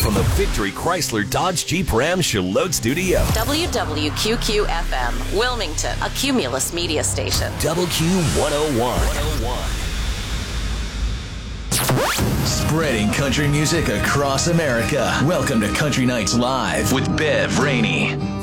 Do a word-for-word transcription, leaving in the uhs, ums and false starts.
from the Victory Chrysler Dodge Jeep Ram Charlotte Studio. W W Q Q F M, Wilmington, a Cumulus media station. Double Q one oh one. Spreading country music across America. Welcome to Country Nights Live with Bev Rainey.